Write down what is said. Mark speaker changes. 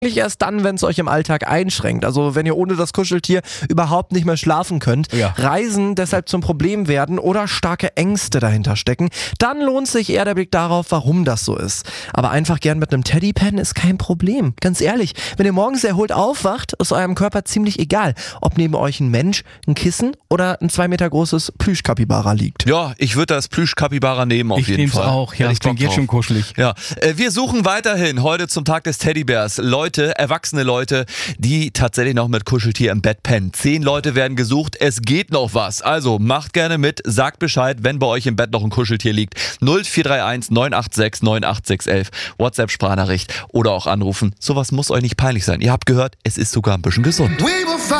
Speaker 1: erst dann, wenn es euch im Alltag einschränkt. Also wenn ihr ohne das Kuscheltier überhaupt nicht mehr schlafen könnt, Reisen deshalb zum Problem werden oder starke Ängste dahinter stecken, dann lohnt sich eher der Blick darauf, warum das so ist. Aber einfach gern mit einem Teddypen ist kein Problem. Ganz ehrlich, wenn ihr morgens erholt aufwacht, ist eurem Körper ziemlich egal, ob neben euch ein Mensch, ein Kissen oder ein 2 Meter großes Plüschkapibara liegt.
Speaker 2: Ja, ich würde das Plüschkapibara nehmen auf jeden Fall.
Speaker 3: Ich nehme es auch, ja, das klingt jetzt schon kuschelig.
Speaker 2: Ja, wir suchen weiterhin heute zum Tag des Teddybärs Leute, erwachsene Leute, die tatsächlich noch mit Kuscheltier im Bett pennen. 10 Leute werden gesucht, es geht noch was. Also macht gerne mit, sagt Bescheid, wenn bei euch im Bett noch ein Kuscheltier liegt. 0431 986 98611, WhatsApp-Sprachnachricht oder auch anrufen. Sowas muss euch nicht peinlich sein. Ihr habt gehört, es ist sogar ein bisschen gesund.